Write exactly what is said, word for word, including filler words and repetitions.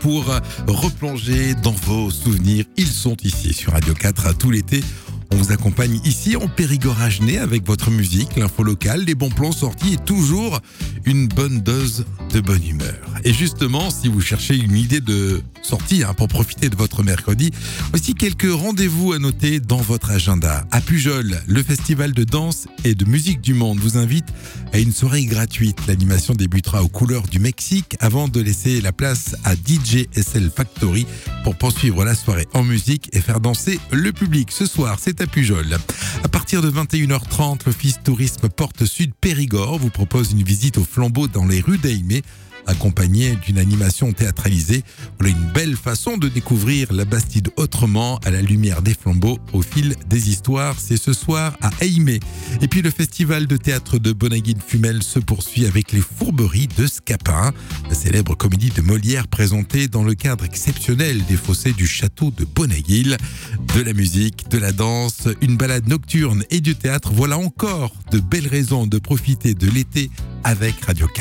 pour replonger dans vos souvenirs. Ils sont ici sur Radio quatre tout l'été. On vous accompagne ici en Périgord-Agenais avec votre musique, l'info locale, les bons plans sortis et toujours une bonne dose de bonne humeur. Et justement, si vous cherchez une idée de sortie hein, pour profiter de votre mercredi, voici quelques rendez-vous à noter dans votre agenda. À Pujol, le festival de danse et de musique du monde vous invite à une soirée gratuite. L'animation débutera aux couleurs du Mexique avant de laisser la place à D J S L Factory pour poursuivre la soirée en musique et faire danser le public. Ce soir, c'est à Pujol. À partir de vingt et une heures trente, l'Office Tourisme Porte Sud Périgord vous propose une visite au flambeau dans les rues d'Aimé, accompagnée d'une animation théâtralisée. Voilà une belle façon de découvrir la Bastide autrement, à la lumière des flambeaux, au fil des histoires. C'est ce soir à Aimé. Et puis le festival de théâtre de Bonaguil-Fumel se poursuit avec les Fourberies de Scapin, la célèbre comédie de Molière présentée dans le cadre exceptionnel des fossés du château de Bonaguil. De la musique, de la danse, une balade nocturne et du théâtre. Voilà encore de belles raisons de profiter de l'été avec Radio quatre.